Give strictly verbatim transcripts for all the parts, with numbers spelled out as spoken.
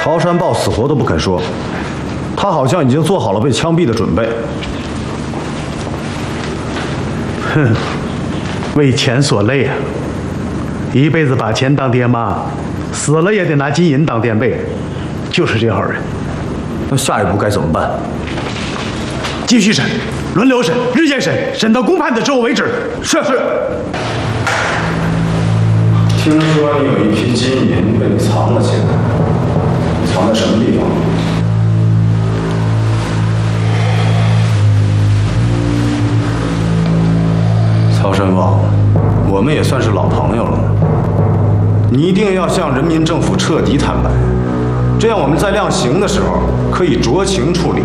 曹山豹死活都不肯说，他好像已经做好了被枪毙的准备。 哼，为钱所累啊！一辈子把钱当爹妈，死了也得拿金银当垫背，就是这号人。 那下一步该怎么办？ 继续审，轮流审，日夜审，审到公判的时候为止。 是是。听说你有一批金银被你藏了起来，藏在什么地方？曹山豹，我们也算是老朋友了，你一定要向人民政府彻底坦白，这样我们在量刑的时候可以酌情处理。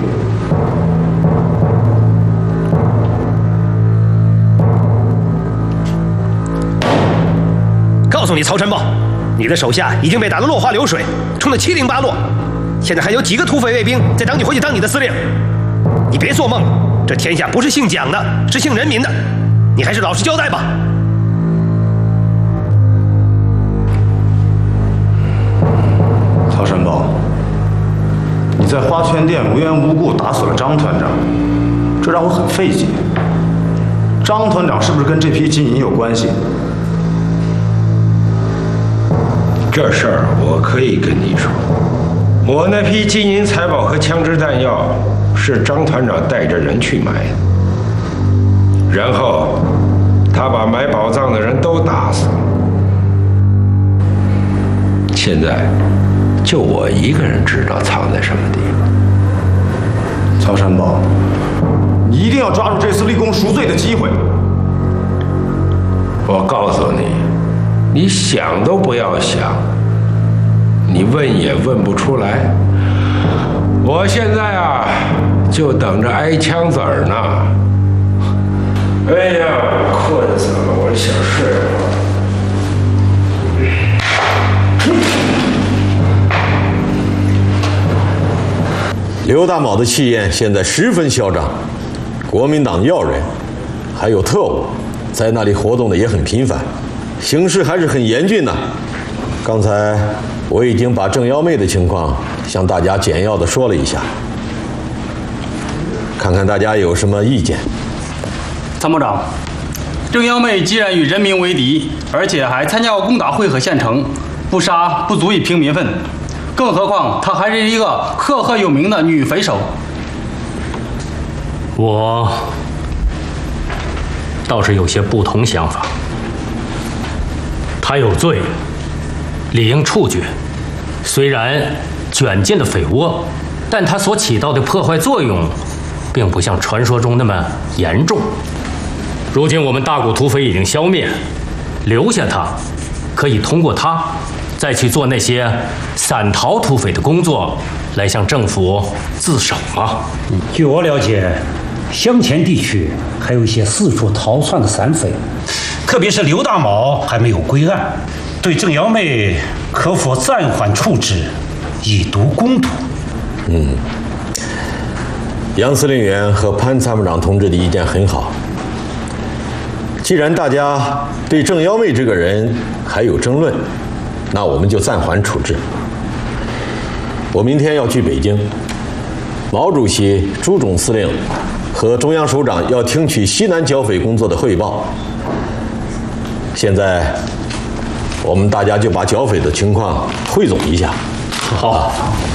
告诉你，曹山豹，你的手下已经被打得落花流水，冲得七零八落，现在还有几个土匪卫兵在等你回去当你的司令。你别做梦了，这天下不是姓蒋的，是姓人民的，你还是老实交代吧。 曹山豹，你在花圈店无缘无故打死了张团长，这让我很费解。张团长是不是跟这批金银有关系？ 这事儿我可以跟你说，我那批金银财宝和枪支弹药是张团长带着人去买的，然后他把买宝藏的人都打死了。现在就我一个人知道藏在什么地方。 曹山豹，你一定要抓住这次立功赎罪的机会。 我告诉你，你想都不要想，你问也问不出来。我现在啊，就等着挨枪子儿呢。哎呀，困死了，我想睡了。 刘大卯的气焰现在十分嚣张，国民党要人，还有特务，在那里活动的也很频繁，形势还是很严峻呐。刚才我已经把郑幺妹的情况向大家简要的说了一下，看看大家有什么意见。 参谋长，郑幺妹既然与人民为敌，而且还参加过攻打会和县城，不杀不足以平民愤，更何况她还是一个赫赫有名的女匪首。 我倒是有些不同想法。她有罪，理应处决。虽然卷进了匪窝，但她所起到的破坏作用，并不像传说中那么严重。如今我们大股土匪已经消灭，留下她，可以通过她再去做那些散逃土匪的工作，来向政府自首吗？ 据我了解，湘黔地区还有一些四处逃窜的散匪，特别是刘大卯还没有归案，对郑幺妹可否暂缓处置，以毒攻毒？ 嗯，杨司令员和潘参谋长同志的意见很好。既然大家对郑幺妹这个人还有争论，那我们就暂缓处置。我明天要去北京，毛主席、朱总司令和中央首长要听取西南剿匪工作的汇报。现在我们大家就把剿匪的情况汇总一下。 好。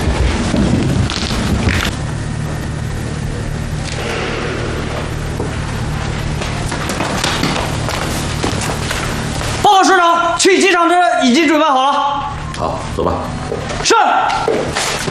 报告师长，去机场的人已经准备好了。 好，走吧。 是。